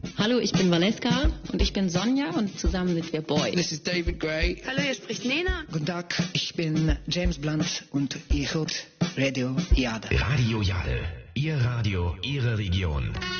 Hallo, ich bin Valeska. Und ich bin Sonja und zusammen sind wir Boy. This is David Gray. Hallo, hier spricht Nena. Guten Tag, ich bin James Blunt und ihr hört Radio Jade. Radio Jade, Ihr Radio, Ihre Region.